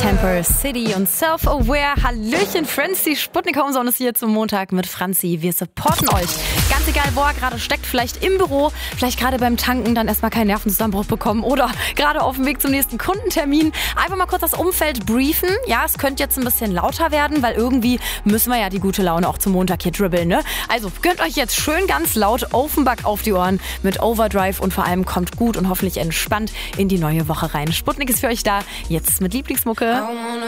Temper City und Self-Aware. Hallöchen, Friends, die Sputnik Homezone ist hier zum Montag mit Franzi. Wir supporten euch. Ganz egal, wo er gerade steckt, vielleicht im Büro, vielleicht gerade beim Tanken, dann erstmal keinen Nervenzusammenbruch bekommen oder gerade auf dem Weg zum nächsten Kundentermin. Einfach mal kurz das Umfeld briefen. Ja, es könnte jetzt ein bisschen lauter werden, weil irgendwie müssen wir ja die gute Laune auch zum Montag hier dribbeln, ne? Also gönnt euch jetzt schön ganz laut Offenbach auf die Ohren mit Overdrive und vor allem kommt gut und hoffentlich entspannt in die neue Woche rein. Sputnik ist für euch da, jetzt mit Lieblingsmucke.